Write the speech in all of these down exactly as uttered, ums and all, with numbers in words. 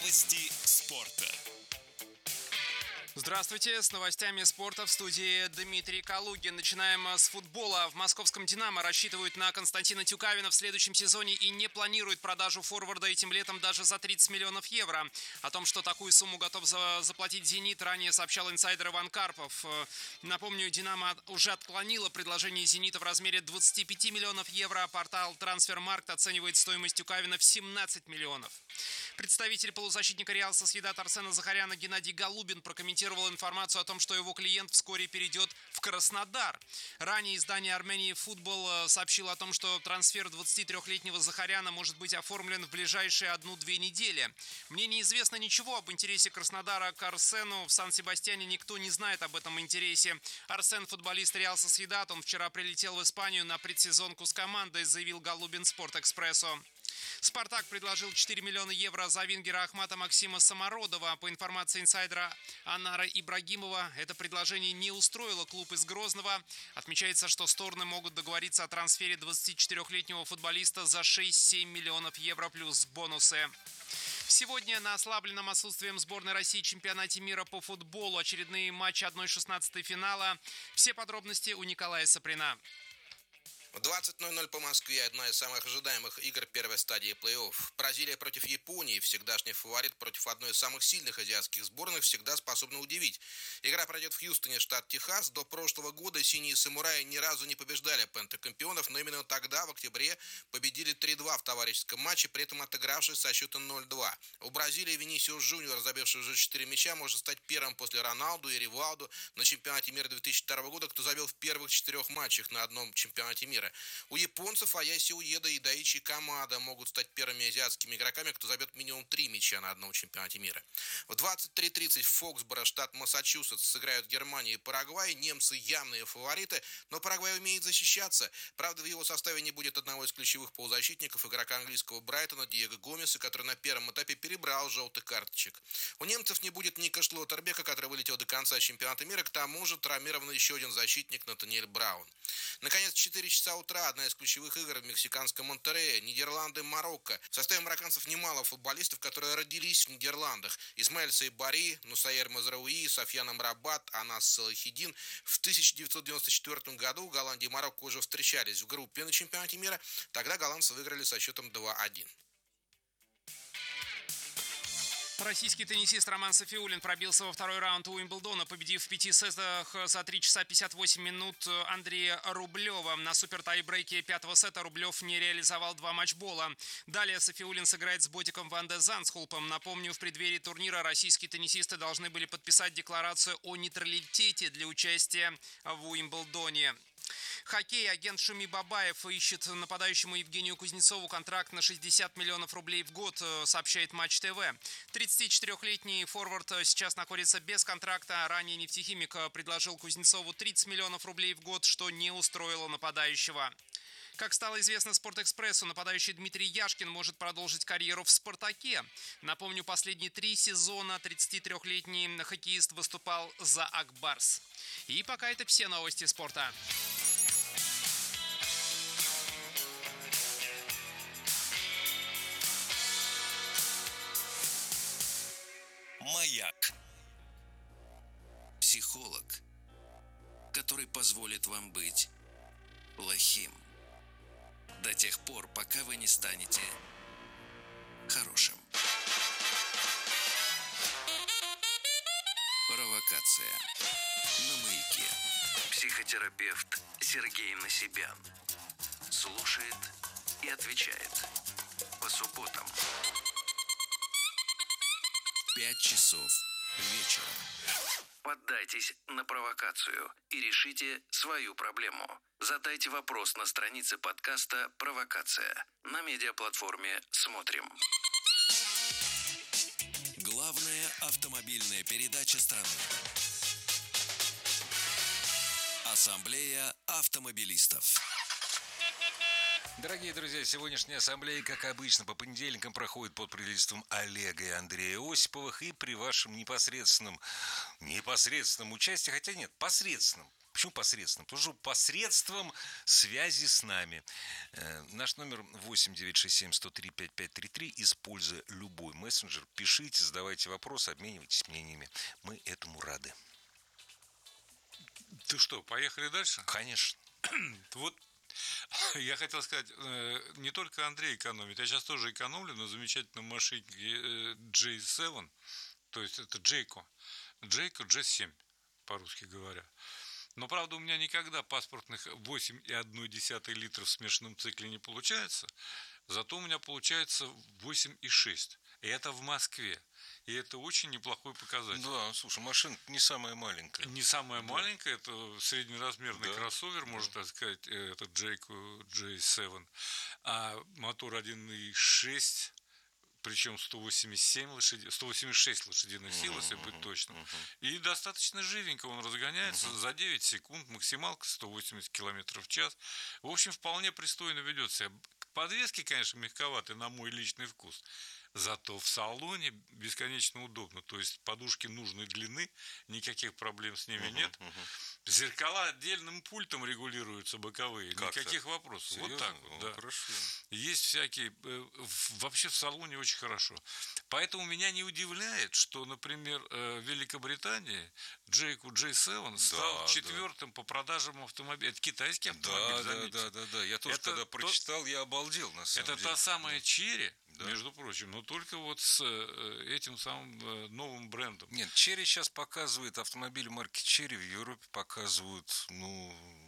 Новости спорта. Здравствуйте, с новостями спорта в студии Дмитрий Калугин. Начинаем с футбола. В московском «Динамо» рассчитывают на Константина Тюкавина в следующем сезоне и не планируют продажу форварда этим летом даже за тридцать миллионов евро. О том, что такую сумму готов за заплатить «Зенит», ранее сообщал инсайдер Иван Карпов. Напомню, «Динамо» уже отклонило предложение «Зенита» в размере двадцати пяти миллионов евро. Портал «Трансфермаркт» оценивает стоимость Тюкавина в семнадцать миллионов. Представитель полузащитника «Реал Сосьедад» Арсена Захаряна Геннадий Голубин прокомментировал информацию о том, что его клиент вскоре перейдет в Краснодар. Ранее издание «Армении Футбол» сообщило о том, что трансфер двадцатитрёхлетнего Захаряна может быть оформлен в ближайшие одну-две недели. Мне неизвестно ничего об интересе Краснодара к Арсену. В Сан-Себастьяне никто не знает об этом интересе. Арсен – футболист «Реал Сосьедад». Он вчера прилетел в Испанию на предсезонку с командой, заявил Голубин «Спортэкспрессу». «Спартак» предложил четыре миллиона евро за вингера Ахмата Максима Самородова. По информации инсайдера Анара Ибрагимова, это предложение не устроило клуб из Грозного. Отмечается, что стороны могут договориться о трансфере двадцатичетырёхлетнего футболиста за шесть-семь миллионов евро плюс бонусы. Сегодня на ослабленном отсутствием сборной России чемпионате мира по футболу очередные матчи одна шестнадцатая финала. Все подробности у Николая Саприна. В двадцать ноль ноль по Москве одна из самых ожидаемых игр первой стадии плей-офф. Бразилия против Японии, всегдашний фаворит против одной из самых сильных азиатских сборных, всегда способна удивить. Игра пройдет в Хьюстоне, штат Техас. До прошлого года синие самураи ни разу не побеждали пентакампионов, но именно тогда, в октябре, победили три-два в товарищеском матче, при этом отыгравшись со счетом ноль-два. У Бразилии Винисиус Джуниор, забивший уже четыре мяча, может стать первым после Роналду и Ривалду на чемпионате мира две тысячи второго года, кто забил в первых четырех матчах на одном чемпионате мира. У японцев Аяси Уеда и Даичи Камада могут стать первыми азиатскими игроками, кто забьет минимум три мяча на одном чемпионате мира. В двадцать три тридцать в Фоксборо, штат Массачусетс, сыграют Германия и Парагвай. Немцы явные фавориты, но Парагвай умеет защищаться. Правда, в его составе не будет одного из ключевых полузащитников, игрока английского Брайтона Диего Гомеса, который на первом этапе перебрал желтых карточек. У немцев не будет Ника Шлоттербека, который вылетел до конца чемпионата мира. К тому же травмирован еще один защитник Натаниэль Браун. Наконец, в четыре часа утра одна из ключевых игр в мексиканском Монтеррее. Нидерланды-Марокко. В составе марокканцев немало футболистов, которые родились в Нидерландах. Исмаэль Сайбари, Нусайер Мазрауи, Софьян Амрабат, Анас Салахидин. В тысяча девятьсот девяносто четвёртом году Голландия и Марокко уже встречались в группе на чемпионате мира. Тогда голландцы выиграли со счетом два-один. Российский теннисист Роман Сафиуллин пробился во второй раунд Уимблдона, победив в пяти сетах за три часа пятьдесят восемь минут Андрея Рублева. На супер-тайбрейке пятого сета Рублев не реализовал два матчбола. Далее Сафиуллин сыграет с Ботиком Ван де Зандскулпом. Напомню, в преддверии турнира российские теннисисты должны были подписать декларацию о нейтралитете для участия в Уимблдоне. Хоккей. Агент Шуми Бабаев ищет нападающему Евгению Кузнецову контракт на шестьдесят миллионов рублей в год, сообщает Матч ТВ. тридцатичетырёхлетний форвард сейчас находится без контракта. Ранее «Нефтехимик» предложил Кузнецову тридцать миллионов рублей в год, что не устроило нападающего. Как стало известно «Спортэкспрессу», нападающий Дмитрий Яшкин может продолжить карьеру в «Спартаке». Напомню, последние три сезона тридцатитрёхлетний хоккеист выступал за «Акбарс». И пока это все новости спорта. Маяк. Психолог, который позволит вам быть плохим до тех пор, пока вы не станете хорошим. Провокация на Маяке. Психотерапевт Сергей Насибян слушает и отвечает по субботам. Пять часов вечера. Поддайтесь на провокацию и решите свою проблему. Задайте вопрос на странице подкаста «Провокация» на медиаплатформе «Смотрим». Главная автомобильная передача страны. Ассамблея автомобилистов. Дорогие друзья, сегодняшняя ассамблея, как обычно, по понедельникам проходит под предводительством Олега и Андрея Осиповых и при вашем непосредственном, непосредственном участии, хотя нет, посредственном, Почему посредством? Потому что посредством связи с нами. Э, наш номер восемь девятьсот шестьдесят семь сто три пятьдесят пять тридцать три. Используя любой мессенджер, пишите, задавайте вопросы, обменивайтесь мнениями. Мы этому рады. Ты что, поехали дальше? Конечно. Вот я хотел сказать, не только Андрей экономит, я сейчас тоже экономлю на замечательном машинке джей семь, то есть это Jayco, Jayco джи семь, по-русски говоря. Но, правда, у меня никогда паспортных восемь и одна десятая литров в смешанном цикле не получается, зато у меня получается восемь и шесть, и это в Москве. И это очень неплохой показатель. Да, слушай, машина не самая маленькая. Не самая да. маленькая, это среднеразмерный да. кроссовер, да. можно так сказать, это Jayco джей семь. А мотор один и шесть, причем сто восемьдесят семь лошадей, сто восемьдесят шесть лошадиных сил, uh-huh, если быть uh-huh, точным. Uh-huh. И достаточно живенько он разгоняется uh-huh. за девять секунд, максималка сто восемьдесят километров в час. В общем, вполне пристойно ведет себя. Подвески, конечно, мягковаты на мой личный вкус. Зато в салоне бесконечно удобно. То есть подушки нужной длины, никаких проблем с ними uh-huh, нет. Uh-huh. Зеркала отдельным пультом регулируются боковые, как никаких так? Вопросов. Серьезно? Вот так вот, О, да. Хорошо. Есть всякие... Вообще в салоне очень хорошо. Поэтому меня не удивляет, что, например, в Великобритании Jayco джей семь стал да, четвертым да. по продажам автомобилей. Это китайский автомобиль, да, заметьте. Да, да, да, да. Я тоже, это когда прочитал, то... я обалдел, на самом это деле. Это та самая да. Черри, да. между прочим, но только вот с этим самым новым брендом. Нет, Черри сейчас показывает, автомобили марки Черри в Европе показывают, ну...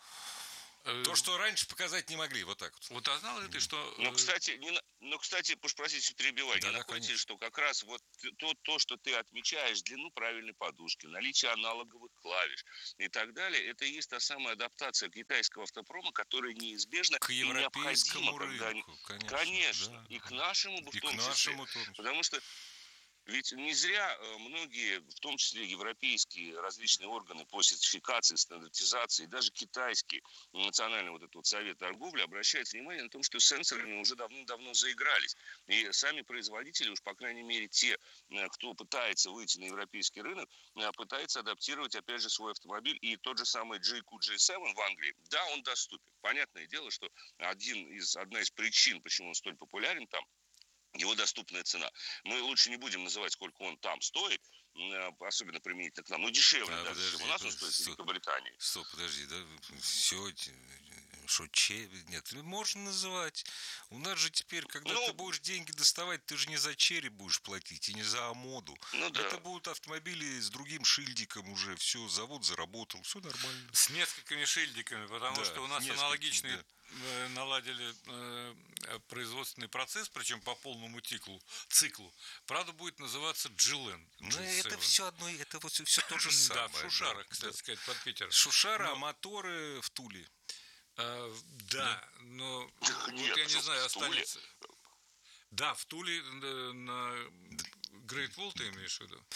То, что раньше показать не могли, вот так вот. Вот а знал ли ты, что... Ну, кстати, не, ну, кстати, прошу просить, перебивать, да, не да, находите, конечно. Что как раз вот то, то, что ты отмечаешь, длину правильной подушки, наличие аналоговых клавиш и так далее, это и есть та самая адаптация китайского автопрома, которая неизбежна к и европейскому необходима. рынку, Когда... конечно. Конечно, да, и да. к нашему, в и том к числе. Нашему тоже. Потому что ведь не зря многие, в том числе европейские различные органы по сертификации, стандартизации, даже китайский национальный вот этот вот совет торговли обращают внимание на то, что с сенсорами уже давно-давно заигрались. И сами производители, уж по крайней мере те, кто пытается выйти на европейский рынок, пытаются адаптировать опять же свой автомобиль. И тот же самый Jayco джей семь в Англии, да, он доступен. Понятное дело, что один из, одна из причин, почему он столь популярен там, его доступная цена. Мы лучше не будем называть, сколько он там стоит, особенно применительно к нам. Ну, дешевле а, даже, подожди, чем у нас он стоит в Великобритании. Стоп, подожди, да? Все, что, че? Нет, можно называть. У нас же теперь, когда ну, ты будешь деньги доставать, ты же не за Черри будешь платить и не за Амоду. Ну, да. Это будут автомобили с другим шильдиком уже. Все, завод заработал, все нормально. С несколькими шильдиками, потому да, что у нас аналогичные... Да. наладили э, производственный процесс, причем по полному циклу, циклу. Правда, будет называться Джилен. Ну, это все одно, это вот все то же самое. Да, в Шушарах, кстати да. сказать, под Питером. Шушара, а моторы в Туле. А, да, да, но Нет, вот я не знаю, останется... Да, в Туле на Great Wall ты имеешь в виду?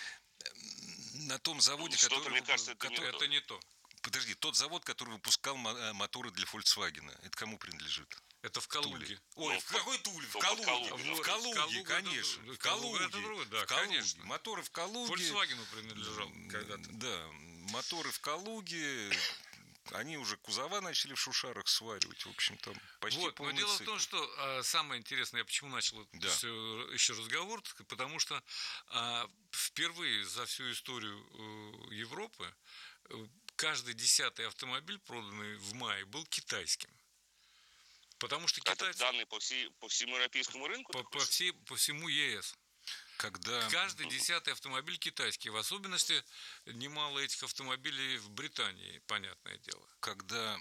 На том заводе, ну, который... Мне кажется, это, который... не это не то. Подожди, тот завод, который выпускал моторы для Volkswagen, это кому принадлежит? Это в Калуге. Ой, ну, в какой Туле? В Калуге. В Калуге, Калуге конечно. В Калуге. Это, да, в Калуге. Конечно. Моторы в Калуге. Volkswagen принадлежал когда-то. Да, моторы в Калуге. Они уже кузова начали в Шушарах сваривать. В общем, там почти вот, полный но дело цикл. в том, что а, самое интересное, я почему начал да. все, еще разговор, потому что а, впервые за всю историю э, Европы э, каждый десятый автомобиль, проданный в мае, был китайским. Потому что китайцы... Это данные по, всей, по всему европейскому рынку? По, по, всей, по всему ЕС. Когда... Каждый десятый автомобиль китайский. В особенности немало этих автомобилей в Британии, понятное дело. Когда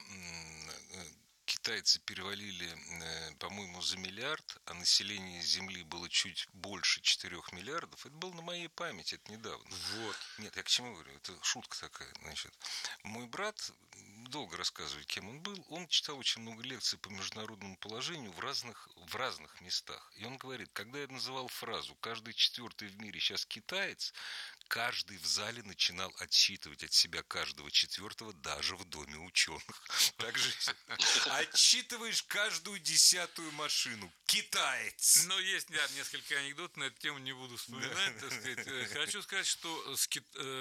китайцы перевалили, по-моему, за миллиард, а население Земли было чуть больше четырёх миллиардов, это было на моей памяти, это недавно. Вот. Нет, я к чему говорю? Это шутка такая. Значит, мой брат, долго рассказывает, кем он был, он читал очень много лекций по международному положению в разных, в разных местах. И он говорит, когда я называл фразу «каждый четвертый в мире сейчас китаец», каждый в зале начинал отсчитывать от себя каждого четвертого даже в доме ученых. Так же отсчитываешь каждую десятую машину. Китаец! Но есть да, несколько анекдотов, на эту тему не буду вспоминать. Так сказать. Хочу сказать, что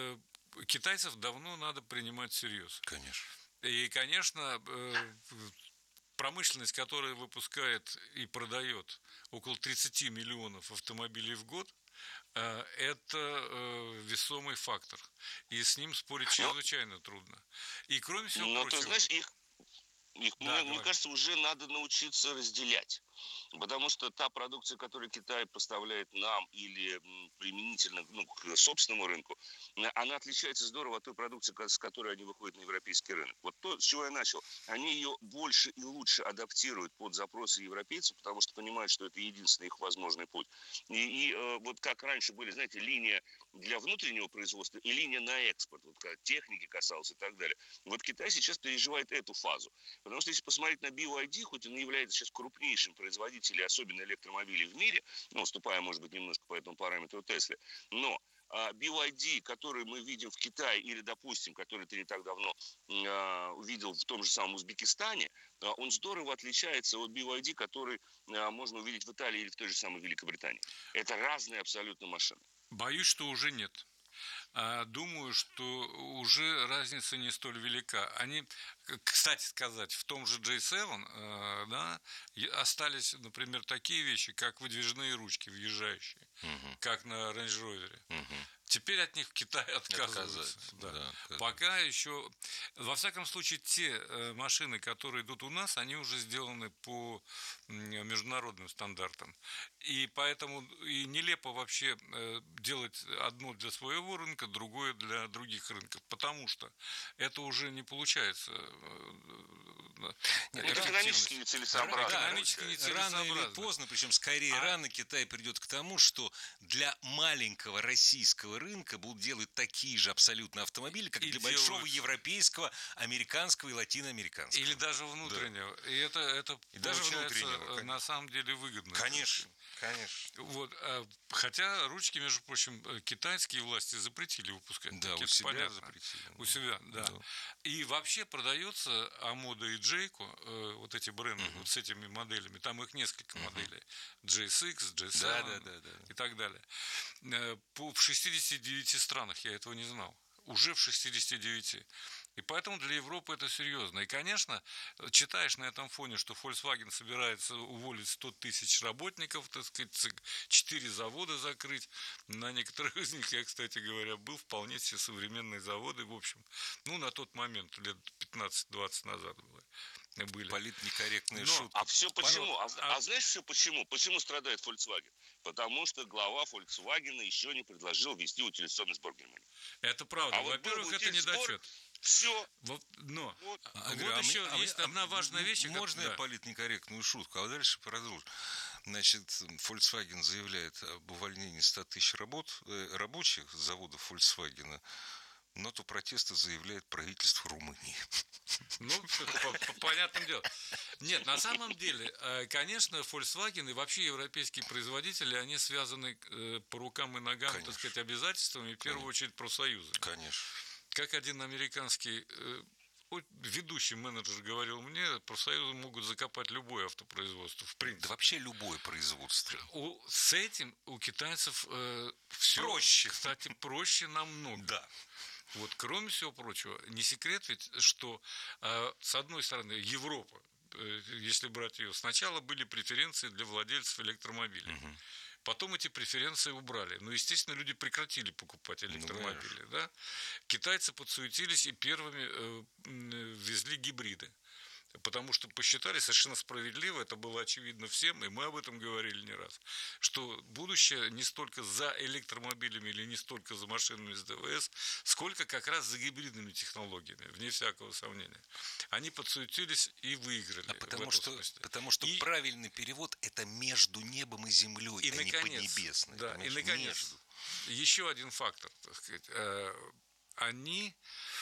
китайцев давно надо принимать всерьез. Конечно. И, конечно, промышленность, которая выпускает и продает около тридцать миллионов автомобилей в год, это весомый фактор. И с ним спорить чрезвычайно трудно. И кроме всего Но прочего... ты знаешь, их, их да, мне, мне кажется, уже надо научиться разделять. Потому что та продукция, которую Китай поставляет нам или применительно ну, к собственному рынку, она отличается здорово от той продукции, с которой они выходят на европейский рынок. Вот то, с чего я начал. Они ее больше и лучше адаптируют под запросы европейцев, потому что понимают, что это единственный их возможный путь. И, и э, вот как раньше были, знаете, линия для внутреннего производства и линия на экспорт, вот как техники касалась и так далее. Вот Китай сейчас переживает эту фазу. Потому что если посмотреть на би вай ди, хоть он и является сейчас крупнейшим производителем, особенно электромобилей в мире, ну, уступая, может быть, немножко по этому параметру Тесле, но а, би вай ди, который мы видим в Китае, или, допустим, который ты не так давно а, увидел в том же самом Узбекистане, а, он здорово отличается от би вай ди, который а, можно увидеть в Италии или в той же самой Великобритании. Это разные абсолютно машины. Боюсь, что уже нет. Думаю, что уже разница не столь велика. Они, кстати сказать, в том же джей семь, да, остались, например, такие вещи, как выдвижные ручки въезжающие, угу. как на Range Rover. Угу. Теперь от них в Китае отказываются. Да. Да, пока еще, во всяком случае, те машины, которые идут у нас, они уже сделаны по международным стандартам. И поэтому и нелепо вообще делать одно для своего рынка, другое для других рынков, потому что это уже не получается. Нет, экономически нецелесообразно. Да, экономически нецелесообразно. Рано или поздно, причем скорее а? рано, Китай придет к тому, что для маленького российского рынка будут делать такие же абсолютно автомобили, как и для делают... большого европейского, американского и латиноамериканского. Или даже внутреннего. Да. И это, это и даже внутреннего, на самом деле выгодно. Конечно. Конечно. Вот, хотя ручки, между прочим, китайские власти запретили выпускать. Да, у себя понятно. запретили. У себя, да. да. И вообще продается Амода и Джейко, вот эти бренды, uh-huh. вот с этими моделями. Там их несколько uh-huh. моделей. джей шесть, джей семь да, да, да, да. и так далее. В шестидесяти девяти странах, я этого не знал. Уже в шестидесяти девяти. И поэтому для Европы это серьезно. И, конечно, читаешь на этом фоне, что Volkswagen собирается уволить сто тысяч работников, так сказать, четыре завода закрыть. На некоторых из них, я, кстати говоря, был, вполне все современные заводы, в общем, ну, на тот момент, лет пятнадцать-двадцать назад было. Были. Политнекорректные Но, шутки. А все почему? А, а, а знаешь все почему? Почему страдает Volkswagen? Потому что глава Volkswagen еще не предложил ввести утилизационный сбор в Германии. Это правда. А Во-первых, вот это недочет. Все. Вот, но вот, а, вот а еще мы, есть а, одна важная вещь. Можно как... я политнекорректную шутку, а дальше продолжим. Значит, Volkswagen заявляет об увольнении ста тысяч работ, э, рабочих с заводов Volkswagen. Ноту протеста заявляет правительство Румынии. Ну, понятное дело. Нет, на самом деле, конечно, Volkswagen и вообще европейские производители, они связаны по рукам и ногам, конечно. так сказать, обязательствами, в первую конечно. очередь, профсоюзами. Конечно. Как один американский ведущий менеджер говорил мне, профсоюзы могут закопать любое автопроизводство, в принципе. Да вообще любое производство. У, с этим у китайцев э, все, проще. Кстати, проще намного. Да. Вот, кроме всего прочего, не секрет ведь, что, э, с одной стороны, Европа, э, если брать ее, сначала были преференции для владельцев электромобилей. Угу. Потом эти преференции убрали. Ну, естественно, люди прекратили покупать электромобили. Ну, да? Китайцы подсуетились и первыми э, ввезли гибриды. Потому что посчитали совершенно справедливо, это было очевидно всем, и мы об этом говорили не раз, что будущее не столько за электромобилями или не столько за машинами с ДВС, сколько как раз за гибридными технологиями, вне всякого сомнения. Они подсуетились и выиграли. А потому, что, потому что и, правильный перевод – это между небом и землей, и, а наконец, не поднебесной. Да, и, наконец, между. еще один фактор, так сказать, они...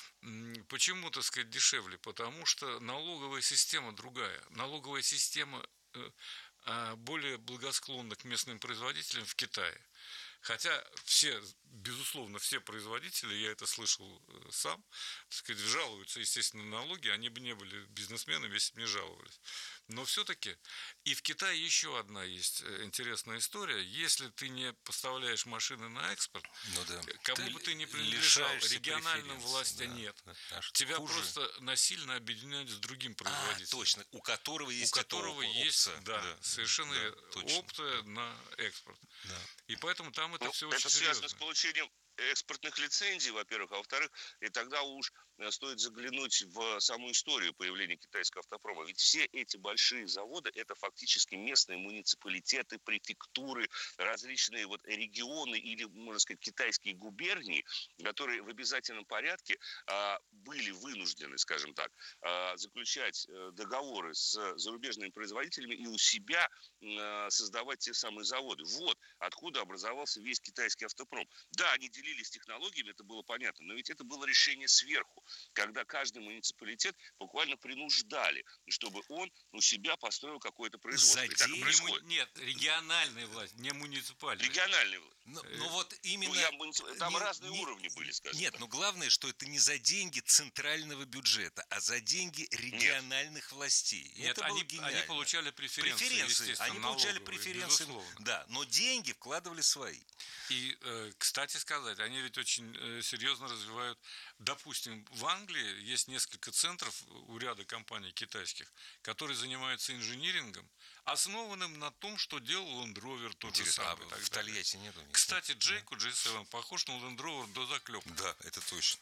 Почему, так сказать, дешевле? Потому что налоговая система другая. Налоговая система более благосклонна к местным производителям в Китае. Хотя все, безусловно, все производители, я это слышал сам, так сказать, жалуются, естественно, на налоги, они бы не были бизнесменами, если бы не жаловались. Но все-таки и в Китае еще одна есть интересная история. Если ты не поставляешь машины на экспорт, ну да. кому ты бы ты ни принадлежал, региональным властям да, нет. Да. Тебя хуже. Просто насильно объединяют с другим производителем. А, точно, у которого есть, у которого есть опция. Да, да, совершенно да, опция на экспорт. Да. И поэтому там это ну, все это очень связано серьезно. с получением экспортных лицензий, во-первых, а во-вторых, и тогда уж стоит заглянуть в саму историю появления китайского автопрома. Ведь все эти большие заводы – это фактически местные муниципалитеты, префектуры, различные вот регионы или, можно сказать, китайские губернии, которые в обязательном порядке а, были вынуждены, скажем так, а, заключать договоры с зарубежными производителями и у себя а, создавать те самые заводы. Вот откуда образовался весь китайский автопром. Да, они делились технологиями, это было понятно, но ведь это было решение сверху, когда каждый муниципалитет буквально принуждали, чтобы он у себя построил какое-то производство. За день... Му... Нет, региональная власть, не муниципальная. Региональная власть. Ну, ну вот именно... Ну, я муници... Там не, разные не, уровни были, скажем Нет, так. но главное, что это не за деньги центрального бюджета, а за деньги региональных нет. властей. Нет, это они, было гениально. Они получали преференции, преференции. Они получали налоговые, преференции, безусловно. да, но деньги вкладывали свои. И, э, кстати сказать, они ведь очень э, серьезно развивают, допустим, в Англии есть несколько центров у ряда компаний китайских, которые занимаются инжинирингом, основанным на том, что делал Land Rover тот Интересно, же самый. А в Тольятти нету? Кстати, Джейку джей семь похож на Land Rover до заклепки. Да, это точно.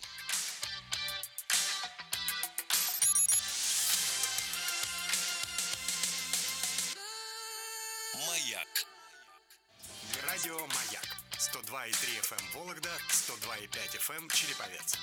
Маяк. Радио «Маяк». сто два и три эф эм Вологда, сто два и пять эф эм Череповец.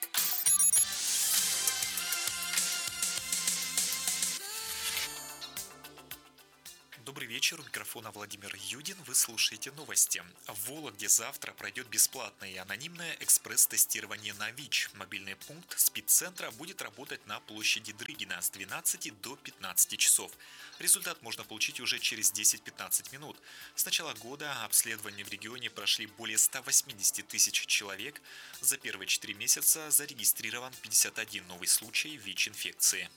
Добрый вечер, у микрофона Владимир Юдин, вы слушаете новости. В Вологде завтра пройдет бесплатное и анонимное экспресс-тестирование на ВИЧ. Мобильный пункт СПИД-центра будет работать на площади Дрыгина с двенадцати до пятнадцати часов. Результат можно получить уже через десять-пятнадцать минут. С начала года обследования в регионе прошли более ста восьмидесяти тысяч человек. За первые четыре месяца зарегистрирован пятьдесят один новый случай ВИЧ-инфекции.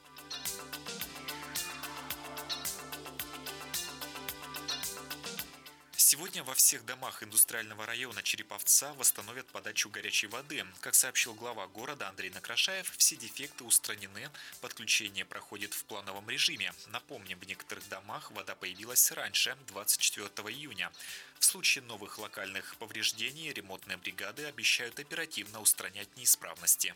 Сегодня во всех домах индустриального района Череповца восстановят подачу горячей воды. Как сообщил глава города Андрей Накрашаев, все дефекты устранены, подключение проходит в плановом режиме. Напомним, в некоторых домах вода появилась раньше, двадцать четвёртого июня. В случае новых локальных повреждений ремонтные бригады обещают оперативно устранять неисправности.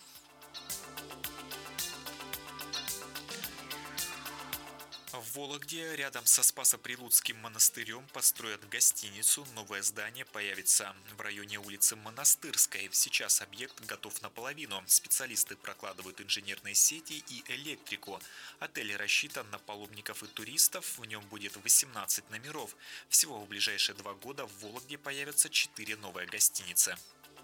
В Вологде рядом со Спасо-Прилуцким монастырем построят гостиницу. Новое здание появится в районе улицы Монастырской. Сейчас объект готов наполовину. Специалисты прокладывают инженерные сети и электрику. Отель рассчитан на паломников и туристов. В нем будет восемнадцать номеров. Всего в ближайшие два года в Вологде появятся четыре новые гостиницы.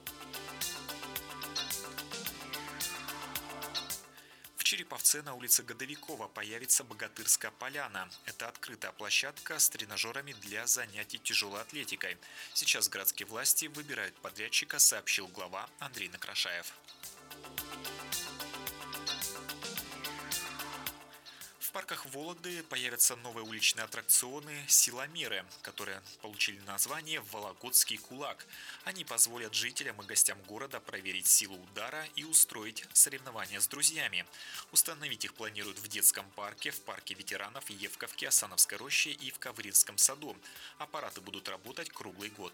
В Череповце на улице Годовикова появится Богатырская поляна. Это открытая площадка с тренажерами для занятий тяжелой атлетикой. Сейчас городские власти выбирают подрядчика, сообщил глава Андрей Накрашаев. В парках Вологды появятся новые уличные аттракционы «Силомеры», которые получили название «Вологодский кулак». Они позволят жителям и гостям города проверить силу удара и устроить соревнования с друзьями. Установить их планируют в детском парке, в парке ветеранов Евковке, Осановской роще и в Ковринском саду. Аппараты будут работать круглый год.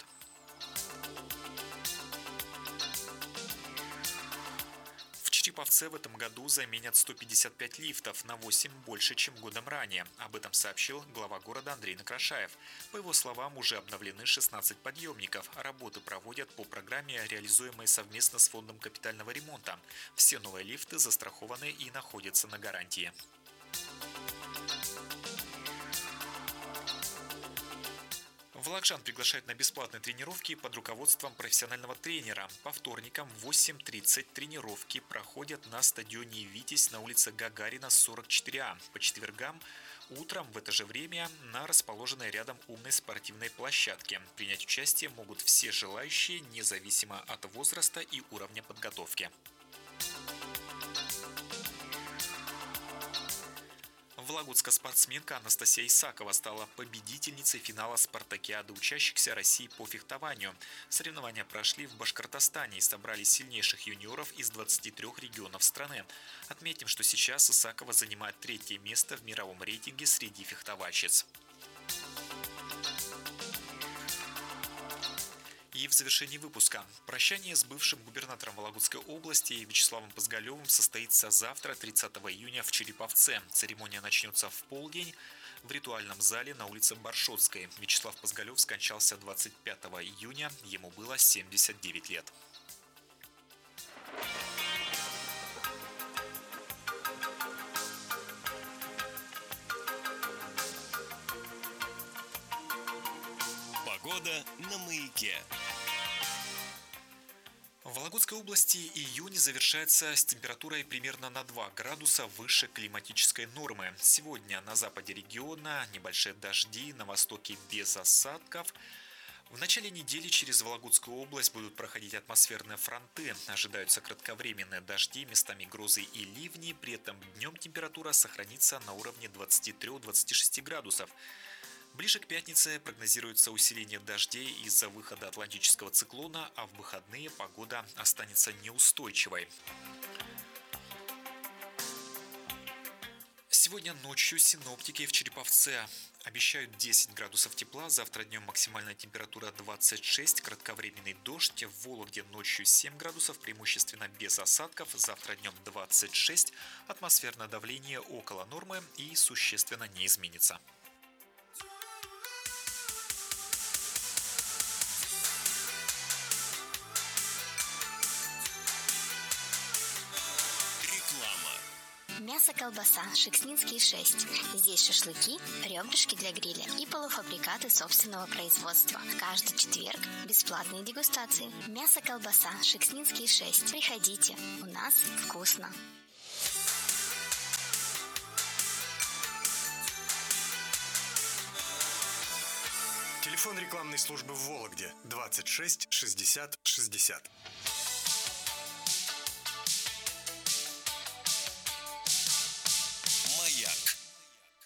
В Череповце в этом году заменят сто пятьдесят пять лифтов, на восемь больше, чем годом ранее. Об этом сообщил глава города Андрей Накрашаев. По его словам, уже обновлены шестнадцать подъемников. Работы проводят по программе, реализуемой совместно с Фондом капитального ремонта. Все новые лифты застрахованы и находятся на гарантии. Вологжан приглашают на бесплатные тренировки под руководством профессионального тренера. По вторникам в восемь тридцать тренировки проходят на стадионе «Витязь» на улице Гагарина, сорок четыре А. По четвергам Утром в это же время на расположенной рядом умной спортивной площадке. Принять участие могут все желающие, независимо от возраста и уровня подготовки. Вологодская спортсменка Анастасия Исакова стала победительницей финала спартакиады учащихся России по фехтованию. Соревнования прошли в Башкортостане и собрали сильнейших юниоров из двадцати трёх регионов страны. Отметим, что сейчас Исакова занимает третье место в мировом рейтинге среди фехтовальщиц. И в завершении выпуска. Прощание с бывшим губернатором Вологодской области Вячеславом Позголевым состоится завтра, тридцатого июня, в Череповце. Церемония начнется в полдень в ритуальном зале на улице Баршотской. Вячеслав Позголев скончался двадцать пятого июня, ему было семьдесят девять лет. Погода на Маяке. В Вологодской области июнь завершается с температурой примерно на два градуса выше климатической нормы. Сегодня на западе региона небольшие дожди, на востоке без осадков. В начале недели через Вологодскую область будут проходить атмосферные фронты. Ожидаются кратковременные дожди, местами грозы и ливни. При этом днем температура сохранится на уровне двадцати трёх — двадцати шести градусов. Ближе к пятнице прогнозируется усиление дождей из-за выхода атлантического циклона, а в выходные погода останется неустойчивой. Сегодня ночью синоптики в Череповце обещают десять градусов тепла, завтра днем максимальная температура двадцать шесть, кратковременный дождь, в Вологде ночью семь градусов, преимущественно без осадков, завтра днем двадцать шесть, атмосферное давление около нормы и существенно не изменится. Мясо-колбаса Шекснинский шесть. Здесь шашлыки, ребрышки для гриля и полуфабрикаты собственного производства. Каждый четверг бесплатные дегустации. Мясо-колбаса Шекснинский шесть. Приходите, у нас вкусно. Телефон рекламной службы в Вологде двадцать шесть шестьдесят шестьдесят.